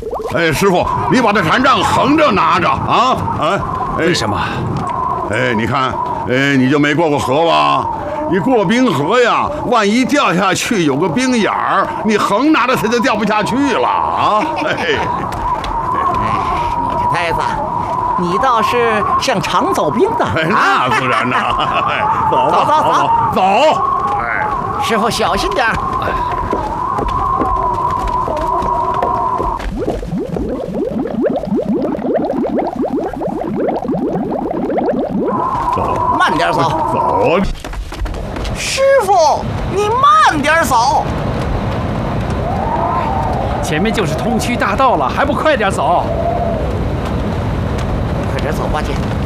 哎，师傅，你把这禅杖横着拿着啊！ 为什么？ 你看，你就没过过河吧？你过冰河呀，万一掉下去有个冰眼儿，你横拿着它就掉不下去了啊！ 你这呆子，你倒是像常走兵的。 那自然呐！走吧，走！ 师傅小心点。慢点走。 走。 师傅，你慢点走。 前面就是通衢大道了，还不快点走？ 快点走吧，姐。